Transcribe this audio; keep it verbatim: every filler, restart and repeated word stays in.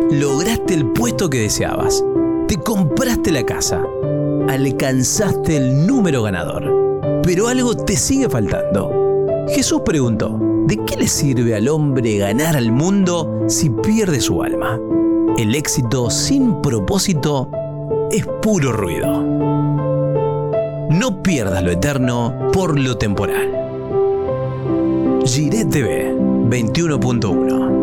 Lograste el puesto que deseabas. Te compraste la casa. Alcanzaste el número ganador. Pero algo te sigue faltando. Jesús preguntó: ¿de qué le sirve al hombre ganar al mundo si pierde su alma? El éxito sin propósito es puro ruido. No pierdas lo eterno por lo temporal. Jiré T V veintiuno punto uno